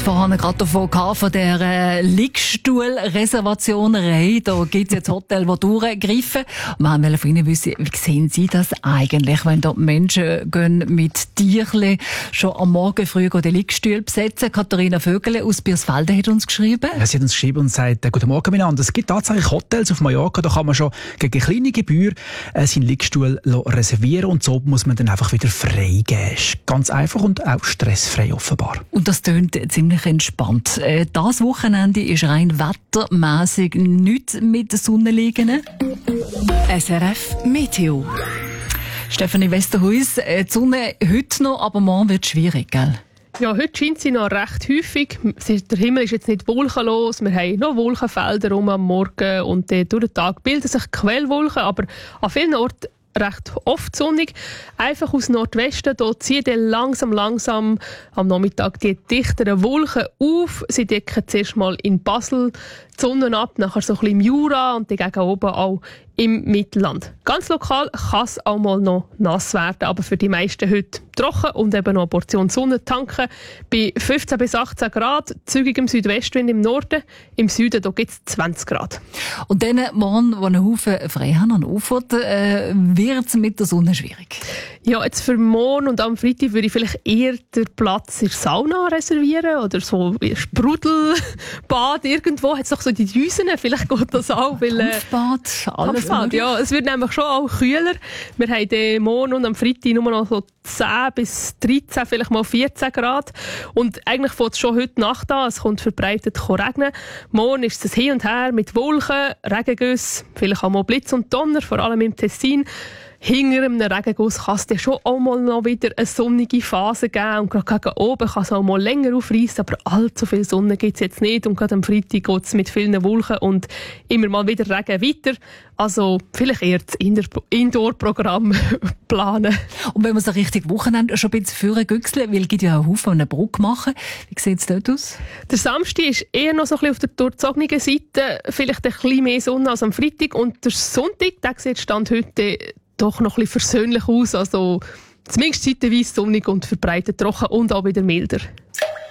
Vorhin gerade davon gehabt, von der Liegestuhlreservationerei. Da gibt es jetzt Hotels, die durchgreifen. Wir wollen von Ihnen wissen, wie sehen Sie das eigentlich, wenn da Menschen gehen mit Tierchen schon am Morgen früh den Liegestuhl besetzen? Katharina Vögele aus Biersfelden hat uns geschrieben. Ja, sie hat uns geschrieben und sagt, guten Morgen miteinander. Es gibt tatsächlich Hotels auf Mallorca, da kann man schon gegen kleine Gebühr seinen Liegestuhl reservieren und so muss man dann einfach wieder freigeben. Ganz einfach und auch stressfrei offenbar. Und das tönt ziemlich entspannt. Das Wochenende ist rein wettermässig nichts mit der Sonne liegen. SRF Meteo. Stefanie Westerhuis, die Sonne heute noch, aber morgen wird es schwierig, gell? Ja, heute scheint sie noch recht häufig. Der Himmel ist jetzt nicht wolkenlos. Wir haben noch Wolkenfelder am Morgen und durch den Tag bilden sich Quellwolken, aber an vielen Orten recht oft sonnig. Einfach aus Nordwesten, da ziehen dann langsam am Nachmittag die dichteren Wolken auf. Sie decken zuerst mal in Basel die Sonne ab, nachher so ein bisschen im Jura und dann gegen oben auch im Mittelland. Ganz lokal kann es auch mal noch nass werden, aber für die meisten heute trocken und eben noch eine Portion Sonne tanken. Bei 15 bis 18 Grad, zügigem Südwestwind im Norden, im Süden gibt es 20 Grad. Und dann morgen, wo ein Haufen frei haben an Ufern, wird es mit der Sonne schwierig? Ja, jetzt für morgen und am Freitag würde ich vielleicht eher den Platz in der Sauna reservieren oder so ein Sprudelbad irgendwo. Hat es doch so die Düsen, vielleicht geht das auch. Dampfbad, alles. Ja, es wird nämlich schon auch kühler. Wir haben den morgen und am Freitag nur noch so 10 bis 13, vielleicht mal 14 Grad. Und eigentlich fängt es schon heute Nacht an. Es kommt verbreitet regnen. Morgen ist es hin und her mit Wolken, Regengüsse, vielleicht auch mal Blitz und Donner, vor allem im Tessin. Hinter einem Regenguss kann es dann schon auch mal noch wieder eine sonnige Phase geben. Und gerade gegen oben kann es auch mal länger aufreissen, aber allzu viel Sonne gibt es jetzt nicht. Und gerade am Freitag geht es mit vielen Wolken und immer mal wieder Regen weiter. Also vielleicht eher das Indoor-Programm planen. Und wenn wir so richtig Wochenende schon ein bisschen führen güchseln, weil es gibt ja auch einen Haufen, die eine Brücke machen. Wie sieht es dort aus? Der Samstag ist eher noch so ein bisschen auf der durchzogenen Seite. Vielleicht ein bisschen mehr Sonne als am Freitag. Und der Sonntag, der sieht Stand heute doch noch ein bisschen versöhnlich aus. Also zumindest zeitweise sonnig und verbreitet trocken und auch wieder milder.